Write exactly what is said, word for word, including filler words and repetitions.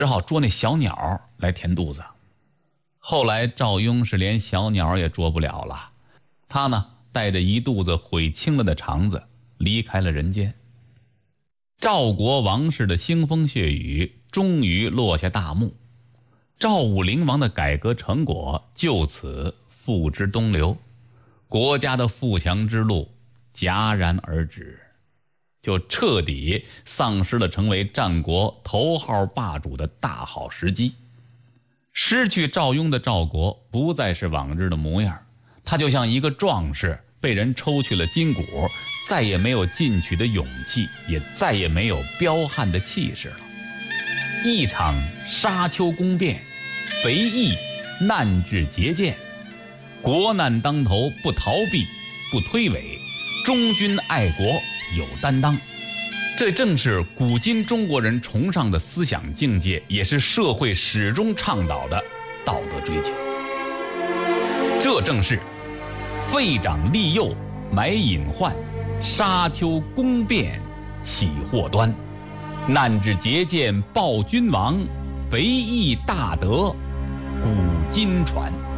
只好捉那小鸟来填肚子。后来赵雍是连小鸟也捉不了了，他呢带着一肚子悔青了的肠子离开了人间。赵国王室的腥风血雨终于落下大幕，赵武灵王的改革成果就此付之东流，国家的富强之路戛然而止，就彻底丧失了成为战国头号霸主的大好时机。失去赵雍的赵国不再是往日的模样，他就像一个壮士被人抽去了筋骨，再也没有进取的勇气，也再也没有彪悍的气势了。一场沙丘宫变，肥义难治节俭，国难当头不逃避不推诿，忠君爱国有担当，这正是古今中国人崇尚的思想境界，也是社会始终倡导的道德追求。这正是废长立幼埋隐患，沙丘宫变起祸端，难治节俭报君王，肥义大德古今传。